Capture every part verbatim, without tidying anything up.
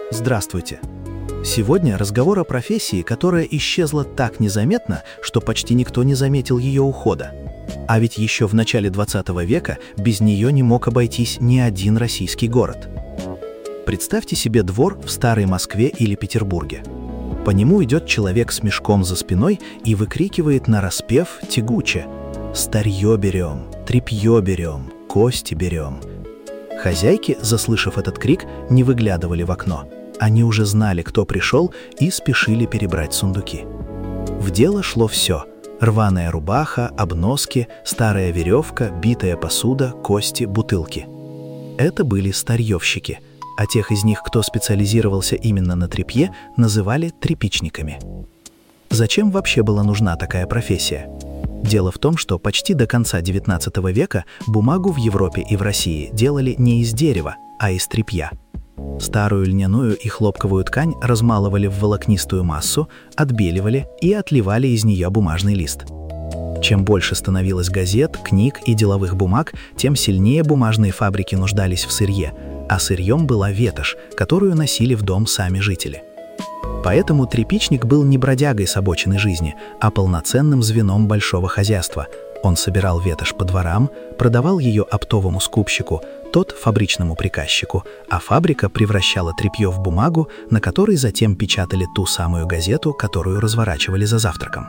Здравствуйте! Сегодня разговор о профессии, которая исчезла так незаметно, что почти никто не заметил ее ухода. А ведь еще в начале двадцатого века без нее не мог обойтись ни один российский город. Представьте себе двор в старой Москве или Петербурге. По нему идет человек с мешком за спиной и выкрикивает нараспев тягуче: «Старье берем, тряпье берем, кости берем». Хозяйки, заслышав этот крик, не выглядывали в окно. Они уже знали, кто пришел, и спешили перебрать сундуки. В дело шло все: рваная рубаха, обноски, старая веревка, битая посуда, кости, бутылки. Это были старьевщики, а тех из них, кто специализировался именно на тряпье, называли тряпичниками. Зачем вообще была нужна такая профессия? Дело в том, что почти до конца девятнадцатого века бумагу в Европе и в России делали не из дерева, а из тряпья. Старую льняную и хлопковую ткань размалывали в волокнистую массу, отбеливали и отливали из нее бумажный лист. Чем больше становилось газет, книг и деловых бумаг, тем сильнее бумажные фабрики нуждались в сырье, а сырьем была ветошь, которую носили в дом сами жители. Поэтому тряпичник был не бродягой с обочины жизни, а полноценным звеном большого хозяйства. Он собирал ветошь по дворам, продавал ее оптовому скупщику, тот – фабричному приказчику, а фабрика превращала тряпье в бумагу, на которой затем печатали ту самую газету, которую разворачивали за завтраком.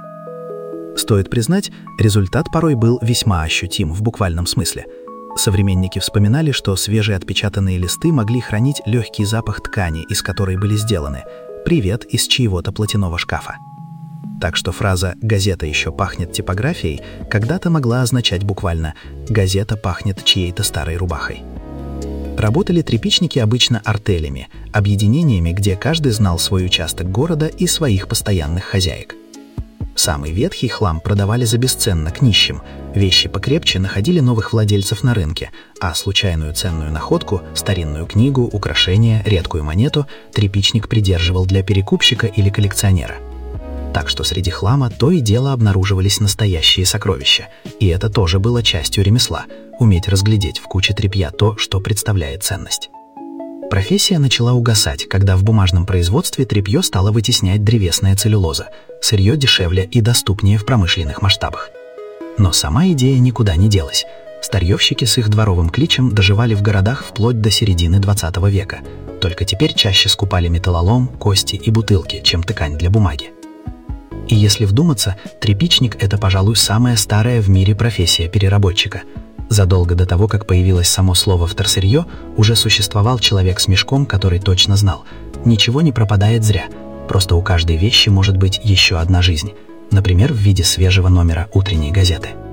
Стоит признать, результат порой был весьма ощутим в буквальном смысле. Современники вспоминали, что свежие отпечатанные листы могли хранить легкий запах ткани, из которой были сделаны. «Привет из чьего-то платяного шкафа». Так что фраза «газета еще пахнет типографией» когда-то могла означать буквально «газета пахнет чьей-то старой рубахой». Работали тряпичники обычно артелями, объединениями, где каждый знал свой участок города и своих постоянных хозяек. Самый ветхий хлам продавали за бесценок к нищим, вещи покрепче находили новых владельцев на рынке, а случайную ценную находку, старинную книгу, украшение, редкую монету тряпичник придерживал для перекупщика или коллекционера. Так что среди хлама то и дело обнаруживались настоящие сокровища, и это тоже было частью ремесла – уметь разглядеть в куче тряпья то, что представляет ценность. Профессия начала угасать, когда в бумажном производстве тряпье стало вытеснять древесная целлюлоза, сырье дешевле и доступнее в промышленных масштабах. Но сама идея никуда не делась. Старьевщики с их дворовым кличем доживали в городах вплоть до середины двадцатого века. Только теперь чаще скупали металлолом, кости и бутылки, чем ткань для бумаги. И если вдуматься, тряпичник – это, пожалуй, самая старая в мире профессия переработчика. Задолго до того, как появилось само слово «вторсырье», уже существовал человек с мешком, который точно знал – ничего не пропадает зря, просто у каждой вещи может быть еще одна жизнь, например, в виде свежего номера утренней газеты.